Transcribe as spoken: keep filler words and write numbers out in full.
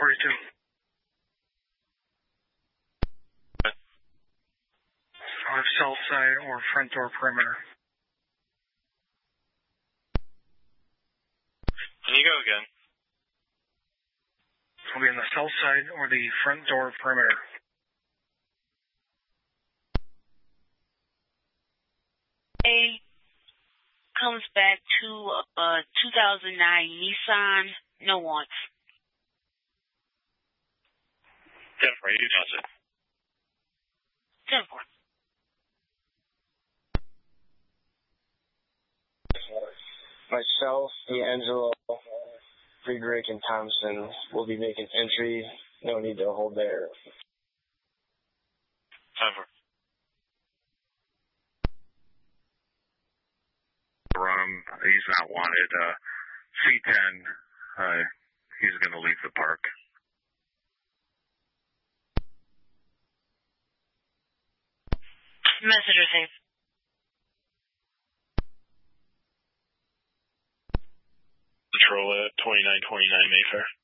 forty-two. Five south side or front door perimeter. Can you go again? It'll be on the south side or the front door perimeter. A comes back to a two thousand nine Nissan, no wants. ten four, you does it. ten four. Myself, D'Angelo, Friedrich, and Thompson will be making entry. No need to hold there. ten four. Rum, he's not wanted. Uh, C ten, uh, he's going to leave the park. Message received. Patrol at twenty-nine twenty-nine Mayfair.